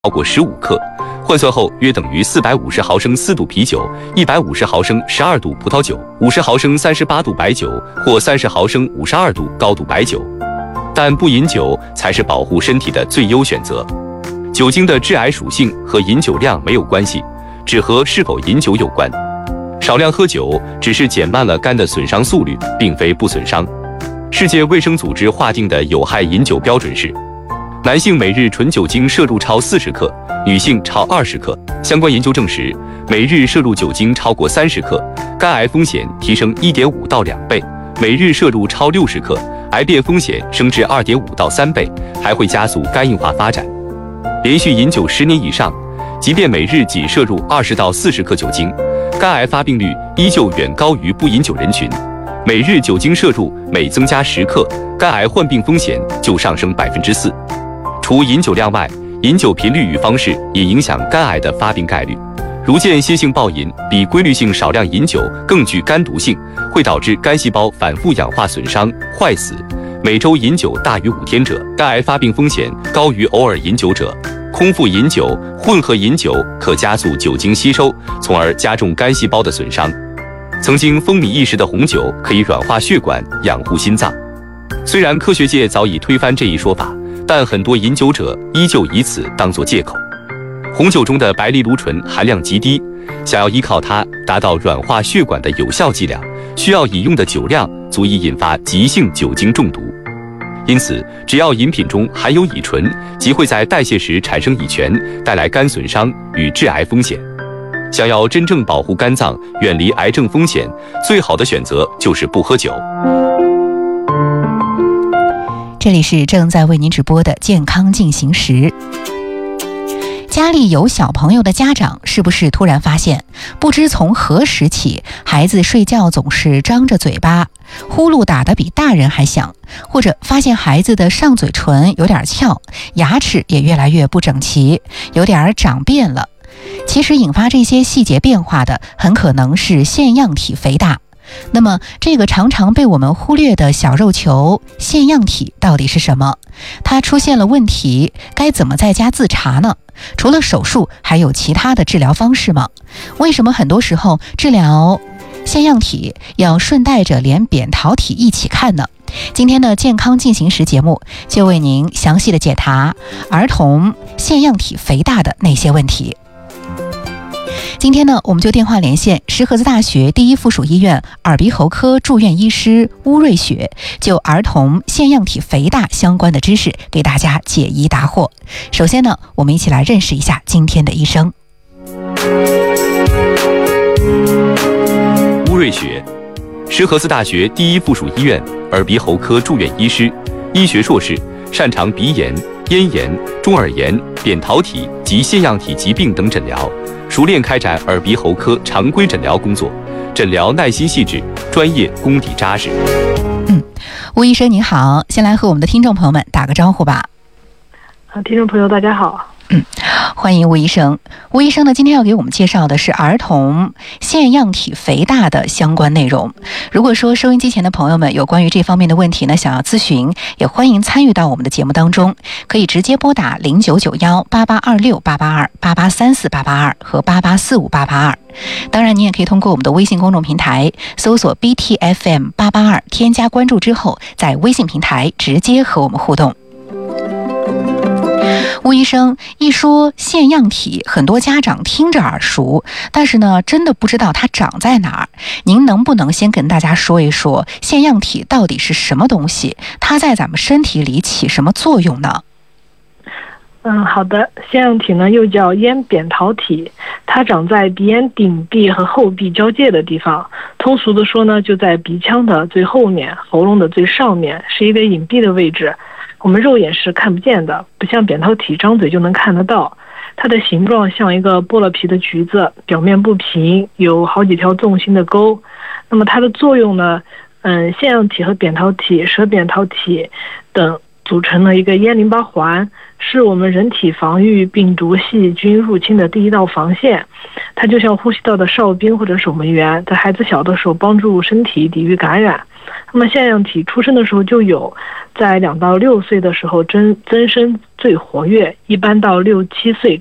超过15克，换算后约等于450毫升4度啤酒、150毫升12度葡萄酒、50毫升38度白酒或30毫升52度高度白酒。但不饮酒才是保护身体的最优选择。酒精的致癌属性和饮酒量没有关系，只和是否饮酒有关。少量喝酒只是减慢了肝的损伤速率，并非不损伤。世界卫生组织划定的有害饮酒标准是：男性每日纯酒精摄入超40克，女性超20克。相关研究证实，每日摄入酒精超过30克，肝癌风险提升1.5到2倍；每日摄入超60克，癌变风险升至2.5到3倍，还会加速肝硬化发展。连续饮酒10年以上，即便每日仅摄入20到40克酒精，肝癌发病率依旧远高于不饮酒人群。每日酒精摄入每增加10克，肝癌患病风险就上升4%。除饮酒量外，饮酒频率与方式也影响肝癌的发病概率。如间歇性暴饮比规律性少量饮酒更具肝毒性，会导致肝细胞反复氧化损伤、坏死。每周饮酒大于5天者，肝癌发病风险高于偶尔饮酒者。空腹饮酒、混合饮酒可加速酒精吸收，从而加重肝细胞的损伤。曾经风靡一时的红酒可以软化血管、养护心脏。虽然科学界早已推翻这一说法，但很多饮酒者依旧以此当作借口。红酒中的白藜芦醇含量极低，想要依靠它达到软化血管的有效剂量，需要饮用的酒量足以引发急性酒精中毒。因此，只要饮品中含有乙醇，即会在代谢时产生乙醛，带来肝损伤与致癌风险。想要真正保护肝脏，远离癌症风险，最好的选择就是不喝酒。 这里是正在为您直播的健康进行时。家里有小朋友的家长，是不是突然发现，不知从何时起，孩子睡觉总是张着嘴巴，呼噜打得比大人还响，或者发现孩子的上嘴唇有点翘，牙齿也越来越不整齐，有点长变了。其实引发这些细节变化的，很可能是腺样体肥大。那么这个常常被我们忽略的小肉球腺样体到底是什么？它出现了问题，该怎么在家自查呢？除了手术，还有其他的治疗方式吗？为什么很多时候治疗腺样体要顺带着连扁桃体一起看呢？今天的健康进行时节目就为您详细的解答儿童腺样体肥大的那些问题。今天呢，我们就电话连线石河子大学第一附属医院耳鼻喉科住院医师邬瑞雪，就儿童腺样体肥大相关的知识给大家解疑答惑。首先呢，我们一起来认识一下今天的医生。 邬瑞雪，石河子大学第一附属医院耳鼻喉科住院医师，医学硕士，擅长鼻炎、咽炎、中耳炎、扁桃体及腺样体疾病等诊疗，熟练开展耳鼻喉科常规诊疗工作，诊疗耐心细致，专业功底扎实。 邬医生您好，先来和我们的听众朋友们打个招呼吧。 听众朋友大家好。 欢迎邬医生。邬医生呢，今天要给我们介绍的是儿童腺样体肥大的相关内容。如果说收音机前的朋友们有关于这方面的问题呢，想要咨询，也欢迎参与到我们的节目当中，可以直接拨打099188268828834882和88458882。当然，你也可以通过我们的微信公众平台搜索 BTFM882，添加关注之后，在微信平台直接和我们互动。邬医生，一说腺样体，很多家长听着耳熟，但是呢，真的不知道它长在哪儿。您能不能先跟大家说一说腺样体到底是什么东西？它在咱们身体里起什么作用呢？ 好的。腺样体呢，又叫咽扁桃体，它长在鼻咽顶壁和后壁交界的地方。通俗的说呢，就在鼻腔的最后面，喉咙的最上面，是一个隐蔽的位置。我们肉眼是看不见的，不像扁桃体张嘴就能看得到。它的形状像一个剥了皮的橘子，表面不平，有好几条纵心的沟。那么它的作用呢，腺样体和扁桃体、舌扁桃体等组成了一个咽淋巴环， 是我们人体防御病毒、细菌入侵的第一道防线。它就像呼吸道的哨兵或者守门员，在孩子小的时候帮助身体抵御感染。那么腺样体出生的时候就有，在2到6岁的时候增生最活跃，一般到6、7岁